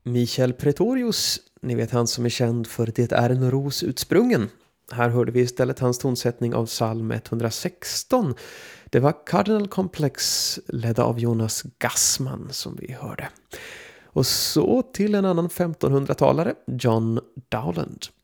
Michael Pretorius, ni vet han som är känd för Det är en ros utsprungen. Här hörde vi istället hans tonsättning av psalm 116. Det var Cardinal Complex ledda av Jonas Gassman som vi hörde. Och så till en annan 1500-talare, John Dowland.